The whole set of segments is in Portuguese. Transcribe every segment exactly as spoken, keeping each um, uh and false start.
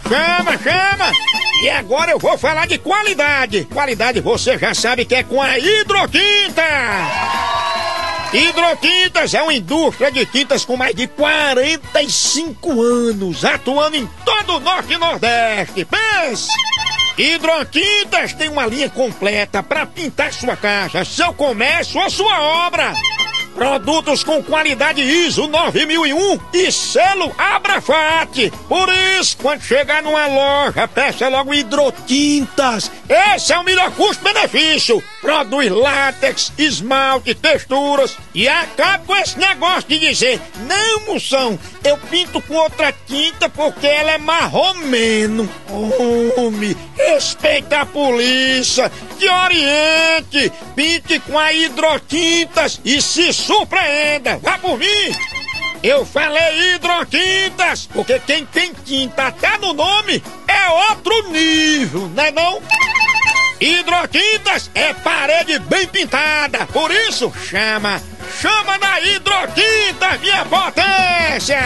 Chama, chama! E agora eu vou falar de qualidade. Qualidade você já sabe que é com a Hidroquinta. Hidroquintas é uma indústria de tintas com mais de quarenta e cinco anos, atuando em todo o Norte e Nordeste. Pense! Hidroquintas tem uma linha completa para pintar sua casa, seu comércio ou sua obra. Produtos com qualidade I S O nove mil e um e selo Abrafat. Por isso, quando chegar numa loja, peça logo Hidrotintas. Esse é o melhor custo-benefício. Produz látex, esmalte, texturas. E acaba com esse negócio de dizer: não, moção, eu pinto com outra tinta porque ela é marromeno. Homem, respeita a polícia, te oriente, pinte com a Hidrotintas e se surpreenda. Vá por mim. Eu falei Hidroquintas, porque quem tem tinta até no nome é outro nível, né não? Hidroquintas é parede bem pintada, por isso chama, chama na Hidroquintas, minha potência!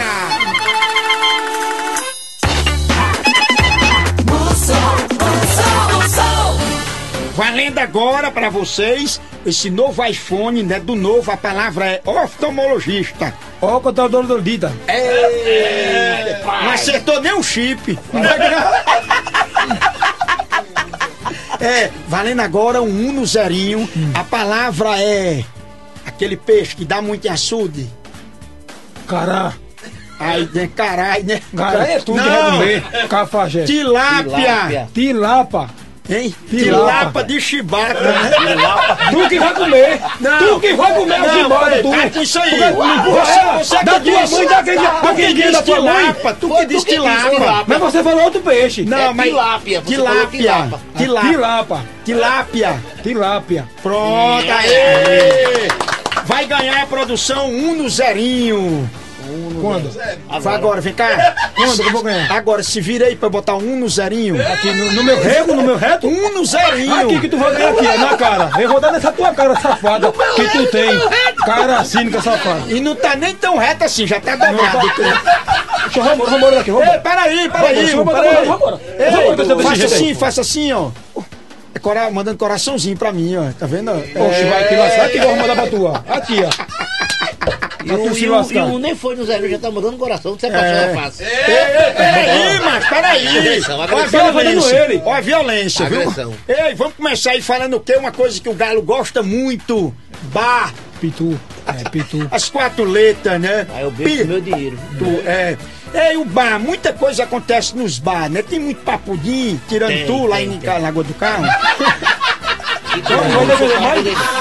Valendo agora pra vocês esse novo iPhone, né? Do novo, a palavra é oftalmologista. Ó, oh, contador do Dida. É, não acertou nem o chip. É, valendo agora um Uno zerinho. Hum. A palavra é aquele peixe que dá muito em açude. Cará. Aí, né? Carai, né? Cará é tudo que vai comer. Cafajé. Tilápia. Tilapa. Hein? Tilapa de chibata, né? Tu que vai comer! Não. Tu que vai comer o chibata, tu! É isso aí! Você, você da tua mãe, daquele dia da tua mãe! Tu que diz tilapa! Mas você falou outro peixe! Não, é mas... tilápia! Tilápia! Tilapa! Tilápia! Tilápia! Pronto, aí! Vai ganhar a produção Uno zerinho! Quando? Agora. Agora, vem cá. Quando que eu vou ganhar? Agora, se vira aí pra botar um no zerinho. Aqui no, no meu rego, no meu reto? Um no zerinho. Aqui que tu vai ganhar aqui, ó, na cara. Eu vou dar nessa tua cara safada que tu tem. Cara cínica safada. E não tá nem tão reto assim, já tá dobrado. Deixa eu vamos embora daqui, vamos. Ei, peraí, peraí. Vamos embora. Faça assim, faça assim, ó. É cora... mandando coraçãozinho pra mim, ó. Tá vendo? Oxe, vai te lascar aqui, vou mandar pra tua. Aqui, ó. E o, e, o, e o nem foi no zero, já tá mandando coração, você passou é. a face. Peraí, mas peraí. Olha a violência. Olha a violência, viu? Ei, vamos começar aí falando o quê? Uma coisa que o Galo gosta muito. Bar. Pitu. É, pitu. As quatro letras, né? Aí eu bebo meu dinheiro. Tu, é. Ei, o bar, muita coisa acontece nos bar, né? Tem muito papudim, tirando tem, tu lá tem, em tem. Lagoa do Carro. Então, vai defender mais?